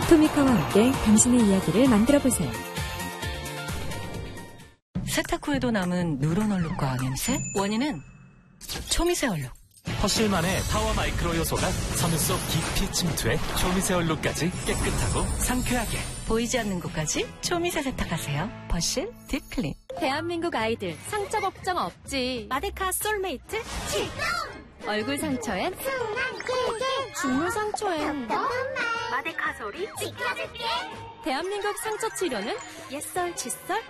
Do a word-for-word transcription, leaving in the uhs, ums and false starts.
토미카와 함께 당신의 이야기를 만들어보세요. 세탁 후에도 남은 누런 얼룩과 냄새? 원인은 초미세 얼룩. 퍼실만의 타워 마이크로 요소가 섬유 속 깊이 침투해 초미세 얼룩까지 깨끗하고 상쾌하게. 보이지 않는 곳까지 초미세 세탁하세요. 퍼실 딥클린. 대한민국 아이들 상처 걱정 없지. 마데카 솔메이트 칠. 얼굴 상처엔 중물 상처엔 마데카 소리 지켜줄게. 대한민국 상처 치료는 옛설 칫솔